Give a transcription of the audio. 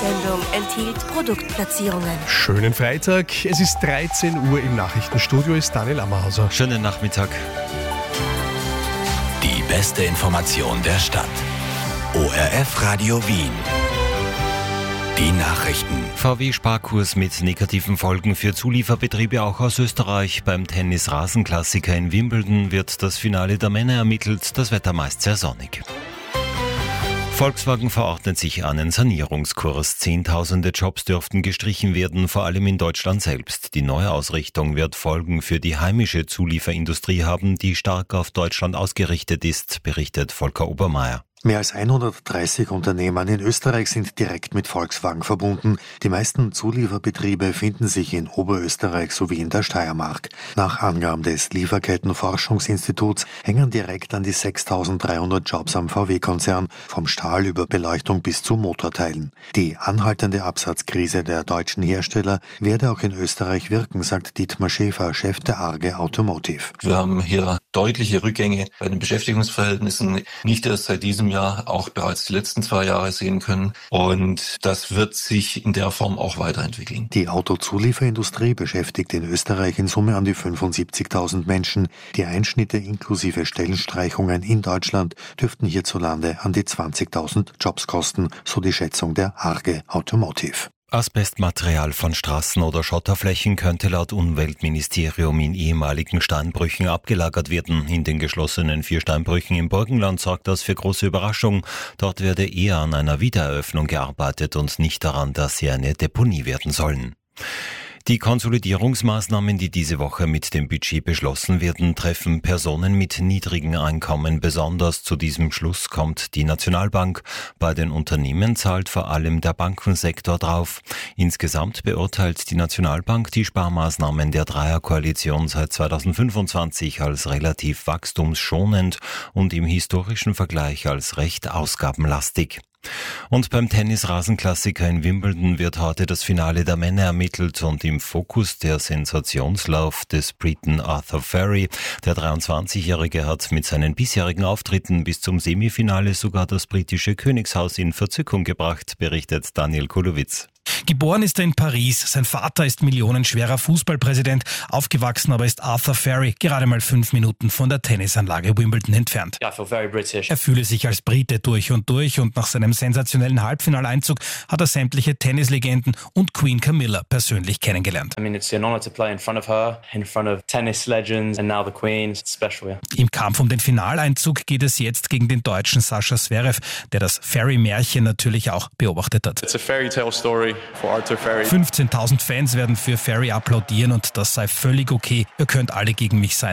Sendung enthielt Produktplatzierungen. Schönen Freitag, es ist 13 Uhr, im Nachrichtenstudio ist Daniel Ammerhauser. Schönen Nachmittag. Die beste Information der Stadt. ORF Radio Wien. Die Nachrichten. VW-Sparkurs mit negativen Folgen für Zulieferbetriebe auch aus Österreich. Beim Tennis-Rasenklassiker in Wimbledon wird das Finale der Männer ermittelt, das Wetter meist sehr sonnig. Volkswagen verordnet sich einen Sanierungskurs. Zehntausende Jobs dürften gestrichen werden, vor allem in Deutschland selbst. Die neue Ausrichtung wird Folgen für die heimische Zulieferindustrie haben, die stark auf Deutschland ausgerichtet ist, berichtet Volker Obermeier. Mehr als 130 Unternehmen in Österreich sind direkt mit Volkswagen verbunden. Die meisten Zulieferbetriebe finden sich in Oberösterreich sowie in der Steiermark. Nach Angaben des Lieferkettenforschungsinstituts hängen direkt an die 6.300 Jobs am VW-Konzern, vom Stahl über Beleuchtung bis zu Motorteilen. Die anhaltende Absatzkrise der deutschen Hersteller werde auch in Österreich wirken, sagt Dietmar Schäfer, Chef der Arge Automotive. Wir haben hier deutliche Rückgänge bei den Beschäftigungsverhältnissen, nicht erst seit diesem Jahr, auch bereits die letzten 2 Jahre sehen können. Und das wird sich in der Form auch weiterentwickeln. Die Autozulieferindustrie beschäftigt in Österreich in Summe an die 75.000 Menschen. Die Einschnitte inklusive Stellenstreichungen in Deutschland dürften hierzulande an die 20.000 Jobs kosten, so die Schätzung der Arge Automotive. Asbestmaterial von Straßen oder Schotterflächen könnte laut Umweltministerium in ehemaligen Steinbrüchen abgelagert werden. In den geschlossenen 4 Steinbrüchen im Burgenland sorgt das für große Überraschung. Dort werde eher an einer Wiedereröffnung gearbeitet und nicht daran, dass sie eine Deponie werden sollen. Die Konsolidierungsmaßnahmen, die diese Woche mit dem Budget beschlossen werden, treffen Personen mit niedrigen Einkommen besonders. Zu diesem Schluss kommt die Nationalbank. Bei den Unternehmen zahlt vor allem der Bankensektor drauf. Insgesamt beurteilt die Nationalbank die Sparmaßnahmen der Dreierkoalition seit 2025 als relativ wachstumsschonend und im historischen Vergleich als recht ausgabenlastig. Und beim Tennis-Rasenklassiker in Wimbledon wird heute das Finale der Männer ermittelt und im Fokus der Sensationslauf des Briten Arthur Furry. Der 23-Jährige hat mit seinen bisherigen Auftritten bis zum Semifinale sogar das britische Königshaus in Verzückung gebracht, berichtet Daniel Kulowitz. Geboren ist er in Paris. Sein Vater ist millionenschwerer Fußballpräsident. Aufgewachsen aber ist Arthur Furry gerade mal 5 Minuten von der Tennisanlage Wimbledon entfernt. I feel very British. Er fühle sich als Brite durch und nach seinem sensationellen Halbfinaleinzug hat er sämtliche Tennislegenden und Queen Camilla persönlich kennengelernt. I mean, it's an honor to play in front of her, in front of tennis legends and now the Queen. It's special, yeah. Im Kampf um den Finaleinzug geht es jetzt gegen den Deutschen Sascha Zverev, der das Furry-Märchen natürlich auch beobachtet hat. It's a fairy tale story for Arthur Furry. 15.000 Fans werden für Furry applaudieren und das sei völlig okay. Ihr könnt alle gegen mich sein.